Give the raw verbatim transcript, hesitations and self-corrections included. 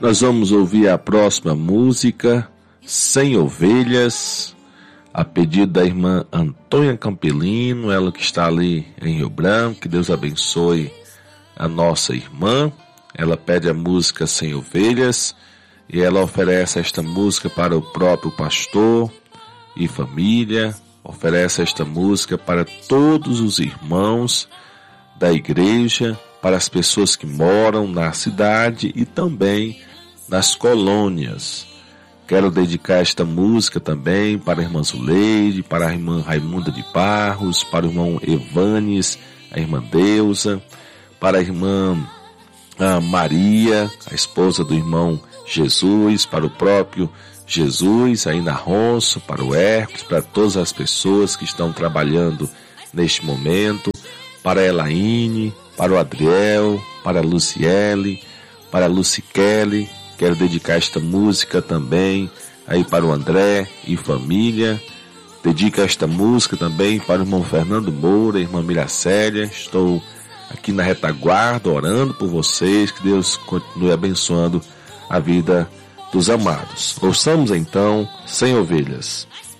Nós vamos ouvir a próxima música, Sem Ovelhas, a pedido da irmã Antônia Campelino, ela que está ali em Rio Branco. Que Deus abençoe a nossa irmã. Ela pede a música Sem Ovelhas e ela oferece esta música para o próprio pastor e família, oferece esta música para todos os irmãos da igreja, para as pessoas que moram na cidade e também nas colônias. Quero dedicar esta música também para a irmã Zuleide, para a irmã Raimunda de Barros, para o irmão Evanes, a irmã Deusa, para a irmã a Maria, a esposa do irmão Jesus, para o próprio Jesus, aí na Ronço, para o Hércules, para todas as pessoas que estão trabalhando neste momento, para a Elaine, para o Adriel, para a Luciele, para a Lucikele. Quero dedicar esta música também aí para o André e família. Dedico esta música também para o irmão Fernando Moura, a irmã Miracélia. Estou aqui na retaguarda orando por vocês, que Deus continue abençoando a vida dos amados. Ouçamos então Sem Ovelhas.